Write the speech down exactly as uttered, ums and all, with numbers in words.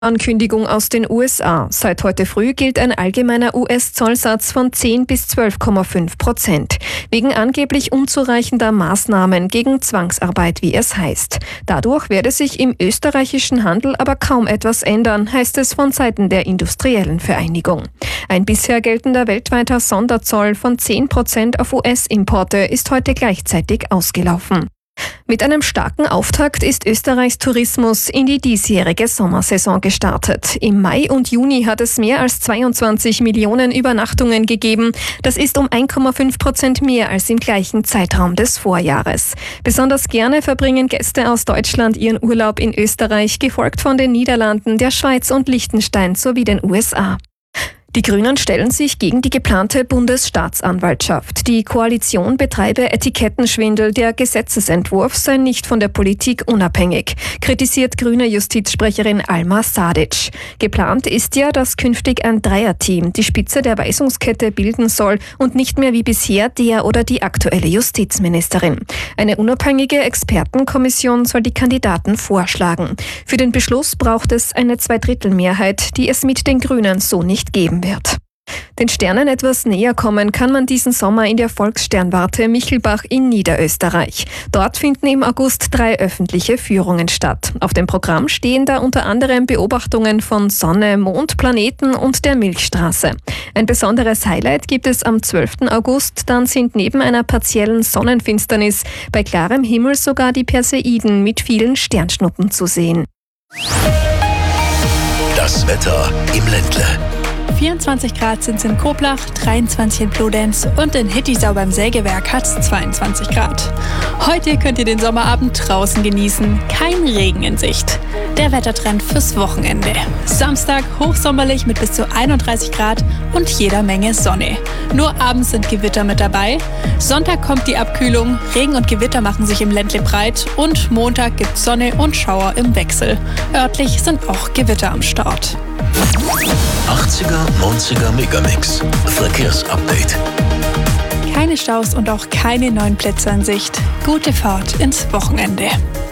Ankündigung aus den U S A. Seit heute früh gilt ein allgemeiner U S-Zollsatz von zehn bis zwölf Komma fünf Prozent. Wegen angeblich unzureichender Maßnahmen gegen Zwangsarbeit, wie es heißt. Dadurch werde sich im österreichischen Handel aber kaum etwas ändern, heißt es von Seiten der Industriellen Vereinigung. Ein bisher geltender weltweiter Sonderzoll von zehn Prozent auf U S-Importe ist heute gleichzeitig ausgelaufen. Mit einem starken Auftakt ist Österreichs Tourismus in die diesjährige Sommersaison gestartet. Im Mai und Juni hat es mehr als zweiundzwanzig Millionen Übernachtungen gegeben. Das ist um ein Komma fünf Prozent mehr als im gleichen Zeitraum des Vorjahres. Besonders gerne verbringen Gäste aus Deutschland ihren Urlaub in Österreich, gefolgt von den Niederlanden, der Schweiz und Liechtenstein sowie den U S A. Die Grünen stellen sich gegen die geplante Bundesstaatsanwaltschaft. Die Koalition betreibe Etikettenschwindel, der Gesetzesentwurf sei nicht von der Politik unabhängig, kritisiert grüne Justizsprecherin Alma Sadic. Geplant ist ja, dass künftig ein Dreierteam die Spitze der Weisungskette bilden soll und nicht mehr wie bisher der oder die aktuelle Justizministerin. Eine unabhängige Expertenkommission soll die Kandidaten vorschlagen. Für den Beschluss braucht es eine Zweidrittelmehrheit, die es mit den Grünen so nicht geben wird. Den Sternen etwas näher kommen kann man diesen Sommer in der Volkssternwarte Michelbach in Niederösterreich. Dort finden im August drei öffentliche Führungen statt. Auf dem Programm stehen da unter anderem Beobachtungen von Sonne, Mond, Planeten und der Milchstraße. Ein besonderes Highlight gibt es am zwölften August. Dann sind neben einer partiellen Sonnenfinsternis bei klarem Himmel sogar die Perseiden mit vielen Sternschnuppen zu sehen. Das Wetter im Ländle. vierundzwanzig Grad sind es in Koblach, dreiundzwanzig in Bludenz und in Hittisau beim Sägewerk hat es zweiundzwanzig Grad. Heute könnt ihr den Sommerabend draußen genießen, kein Regen in Sicht. Der Wettertrend fürs Wochenende. Samstag hochsommerlich mit bis zu einunddreißig Grad und jeder Menge Sonne. Nur abends sind Gewitter mit dabei. Sonntag kommt die Abkühlung, Regen und Gewitter machen sich im Ländle breit und Montag gibt's Sonne und Schauer im Wechsel. Örtlich sind auch Gewitter am Start. achtziger, neunziger Megamix. Verkehrsupdate. Keine Staus und auch keine neuen Plätze in Sicht. Gute Fahrt ins Wochenende.